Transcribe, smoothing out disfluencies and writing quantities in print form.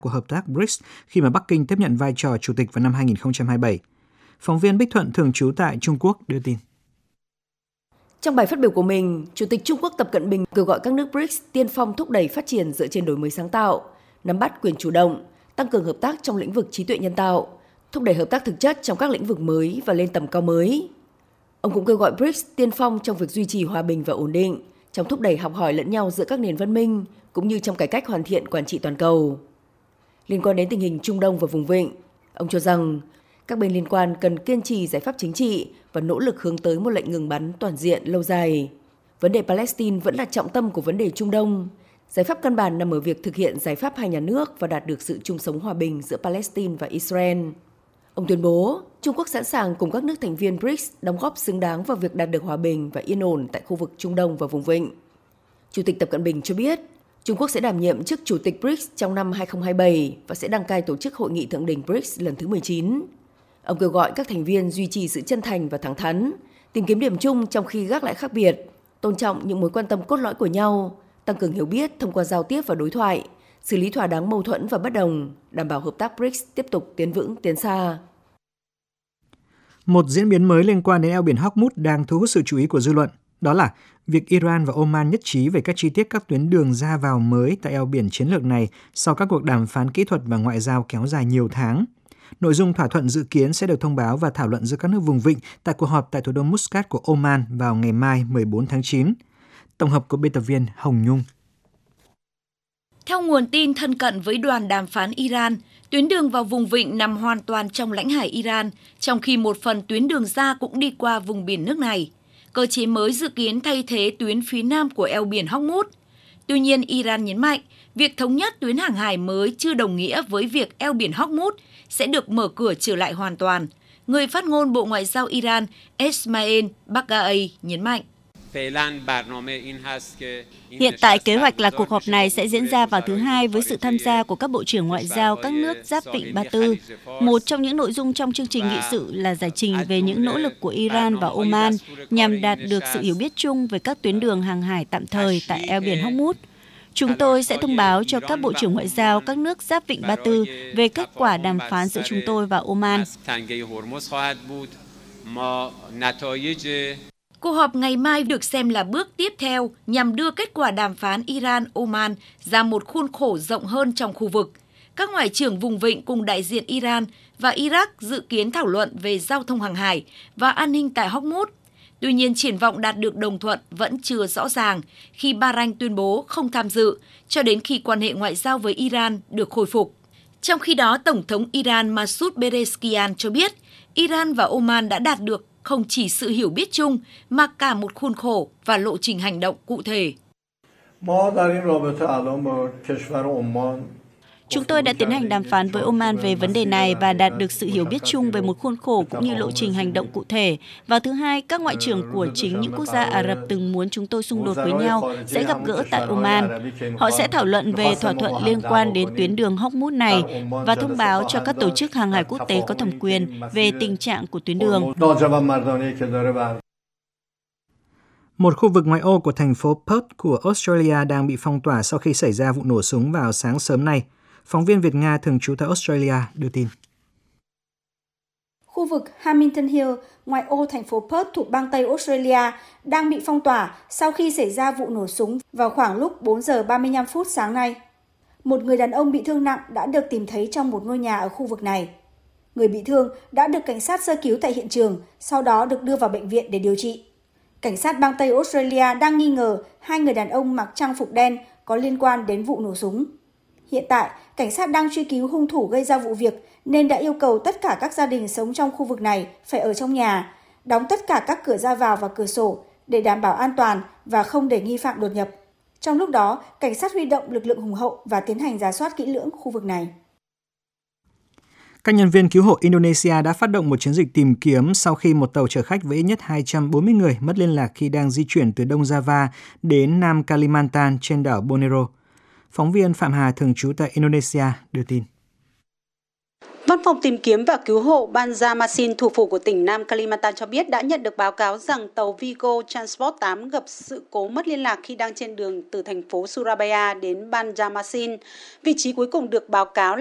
của hợp tác BRICS khi mà Bắc Kinh tiếp nhận vai trò chủ tịch vào năm 2027. Phóng viên Bích Thuận thường trú tại Trung Quốc đưa tin. Trong bài phát biểu của mình, Chủ tịch Trung Quốc Tập Cận Bình kêu gọi các nước BRICS tiên phong thúc đẩy phát triển dựa trên đổi mới sáng tạo, nắm bắt quyền chủ động, tăng cường hợp tác trong lĩnh vực trí tuệ nhân tạo, thúc đẩy hợp tác thực chất trong các lĩnh vực mới và lên tầm cao mới. Ông cũng kêu gọi BRICS tiên phong trong việc duy trì hòa bình và ổn định, trong thúc đẩy học hỏi lẫn nhau giữa các nền văn minh, cũng như trong cải cách hoàn thiện quản trị toàn cầu. Liên quan đến tình hình Trung Đông và vùng vịnh, ông cho rằng các bên liên quan cần kiên trì giải pháp chính trị và nỗ lực hướng tới một lệnh ngừng bắn toàn diện lâu dài. Vấn đề Palestine vẫn là trọng tâm của vấn đề Trung Đông. Giải pháp căn bản nằm ở việc thực hiện giải pháp hai nhà nước và đạt được sự chung sống hòa bình giữa Palestine và Israel. Ông tuyên bố Trung Quốc sẵn sàng cùng các nước thành viên BRICS đóng góp xứng đáng vào việc đạt được hòa bình và yên ổn tại khu vực Trung Đông và vùng vịnh. Chủ tịch Tập Cận Bình cho biết Trung Quốc sẽ đảm nhiệm chức chủ tịch BRICS trong năm 2027 và sẽ đăng cai tổ chức hội nghị thượng đỉnh BRICS lần thứ 19. Ông kêu gọi các thành viên duy trì sự chân thành và thẳng thắn, tìm kiếm điểm chung trong khi gác lại khác biệt, tôn trọng những mối quan tâm cốt lõi của nhau, tăng cường hiểu biết thông qua giao tiếp và đối thoại, xử lý thỏa đáng mâu thuẫn và bất đồng, đảm bảo hợp tác BRICS tiếp tục tiến vững, tiến xa. Một diễn biến mới liên quan đến eo biển Hormuz đang thu hút sự chú ý của dư luận. Đó là việc Iran và Oman nhất trí về các chi tiết các tuyến đường ra vào mới tại eo biển chiến lược này sau các cuộc đàm phán kỹ thuật và ngoại giao kéo dài nhiều tháng. Nội dung thỏa thuận dự kiến sẽ được thông báo và thảo luận giữa các nước vùng vịnh tại cuộc họp tại thủ đô Muscat của Oman vào ngày mai 14 tháng 9. Tổng hợp của biên tập viên Hồng Nhung. Theo nguồn tin thân cận với đoàn đàm phán Iran, tuyến đường vào vùng vịnh nằm hoàn toàn trong lãnh hải Iran, trong khi một phần tuyến đường ra cũng đi qua vùng biển nước này. Cơ chế mới dự kiến thay thế tuyến phía nam của eo biển Hormuz. Tuy nhiên, Iran nhấn mạnh, việc thống nhất tuyến hàng hải mới chưa đồng nghĩa với việc eo biển Hormuz sẽ được mở cửa trở lại hoàn toàn. Người phát ngôn Bộ Ngoại giao Iran Esmail Baghaei nhấn mạnh. Hiện tại kế hoạch là cuộc họp này sẽ diễn ra vào thứ Hai với sự tham gia của các bộ trưởng ngoại giao các nước giáp vịnh Ba Tư. Một trong những nội dung trong chương trình nghị sự là giải trình về những nỗ lực của Iran và Oman nhằm đạt được sự hiểu biết chung về các tuyến đường hàng hải tạm thời tại eo biển Hormuz. Chúng tôi sẽ thông báo cho các bộ trưởng ngoại giao các nước giáp vịnh Ba Tư về kết quả đàm phán giữa chúng tôi và Oman. Cuộc họp ngày mai được xem là bước tiếp theo nhằm đưa kết quả đàm phán Iran-Oman ra một khuôn khổ rộng hơn trong khu vực. Các ngoại trưởng vùng vịnh cùng đại diện Iran và Iraq dự kiến thảo luận về giao thông hàng hải và an ninh tại Hormuz. Tuy nhiên, triển vọng đạt được đồng thuận vẫn chưa rõ ràng khi Bahrain tuyên bố không tham dự cho đến khi quan hệ ngoại giao với Iran được khôi phục. Trong khi đó, Tổng thống Iran Masoud Pezeshkian cho biết Iran và Oman đã đạt được không chỉ sự hiểu biết chung mà cả một khuôn khổ và lộ trình hành động cụ thể. Chúng tôi đã tiến hành đàm phán với Oman về vấn đề này và đạt được sự hiểu biết chung về một khuôn khổ cũng như lộ trình hành động cụ thể. Vào thứ Hai, các ngoại trưởng của chính những quốc gia Ả Rập từng muốn chúng tôi xung đột với nhau sẽ gặp gỡ tại Oman. Họ sẽ thảo luận về thỏa thuận liên quan đến tuyến đường Hormuz này và thông báo cho các tổ chức hàng hải quốc tế có thẩm quyền về tình trạng của tuyến đường. Một khu vực ngoại ô của thành phố Perth của Australia đang bị phong tỏa sau khi xảy ra vụ nổ súng vào sáng sớm nay. Phóng viên Việt-Nga thường trú tại Australia đưa tin. Khu vực Hamilton Hill, ngoại ô thành phố Perth thuộc bang Tây Australia, đang bị phong tỏa sau khi xảy ra vụ nổ súng vào khoảng lúc 4 giờ 35 phút sáng nay. Một người đàn ông bị thương nặng đã được tìm thấy trong một ngôi nhà ở khu vực này. Người bị thương đã được cảnh sát sơ cứu tại hiện trường, sau đó được đưa vào bệnh viện để điều trị. Cảnh sát bang Tây Australia đang nghi ngờ hai người đàn ông mặc trang phục đen có liên quan đến vụ nổ súng. Hiện tại, cảnh sát đang truy cứu hung thủ gây ra vụ việc nên đã yêu cầu tất cả các gia đình sống trong khu vực này phải ở trong nhà, đóng tất cả các cửa ra vào và cửa sổ để đảm bảo an toàn và không để nghi phạm đột nhập. Trong lúc đó, cảnh sát huy động lực lượng hùng hậu và tiến hành rà soát kỹ lưỡng khu vực này. Các nhân viên cứu hộ Indonesia đã phát động một chiến dịch tìm kiếm sau khi một tàu chở khách với ít nhất 240 người mất liên lạc khi đang di chuyển từ Đông Java đến Nam Kalimantan trên đảo Borneo. Phóng viên Phạm Hà thường trú tại Indonesia đưa tin. Văn phòng tìm kiếm và cứu hộ Banjarmasin, thủ phủ của tỉnh Nam Kalimantan cho biết đã nhận được báo cáo rằng tàu Vigo Transport 8 gặp sự cố mất liên lạc khi đang trên đường từ thành phố Surabaya đến Banjarmasin. Vị trí cuối cùng được báo cáo